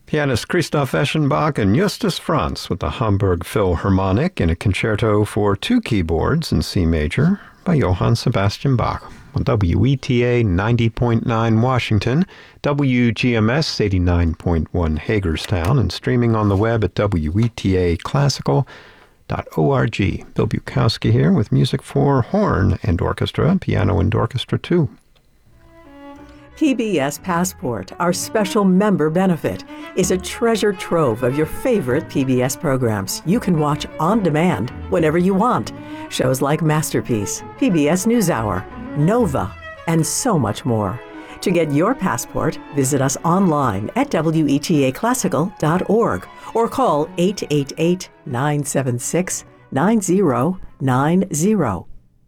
Pianist Christoph Eschenbach and Justus Franz with the Hamburg Philharmonic in a concerto for two keyboards in C major by Johann Sebastian Bach. On WETA 90.9 Washington, WGMS 89.1 Hagerstown, and streaming on the web at wetaclassical.org. Bill Bukowski here with music for horn and orchestra, piano and orchestra too. PBS Passport, our special member benefit, is a treasure trove of your favorite PBS programs you can watch on demand whenever you want. Shows like Masterpiece, PBS NewsHour, Nova, and so much more. To get your passport, visit us online at wetaclassical.org or call 888-976-9090.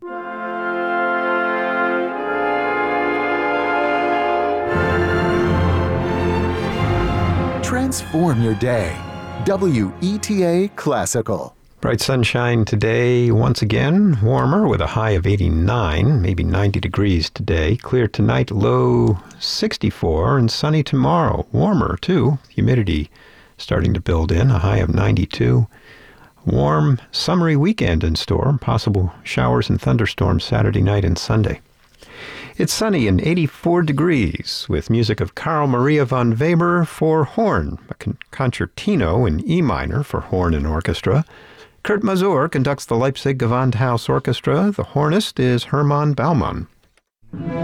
Transform your day. WETA Classical. Bright sunshine today once again, warmer with a high of 89, maybe 90 degrees today. Clear tonight, low 64, and sunny tomorrow. Warmer too, humidity starting to build in, a high of 92. Warm, summery weekend in store, possible showers and thunderstorms Saturday night and Sunday. It's sunny and 84 degrees with music of Carl Maria von Weber for horn, a concertino in E minor for horn and orchestra. Kurt Masur conducts the Leipzig Gewandhaus Orchestra. The hornist is Hermann Baumann.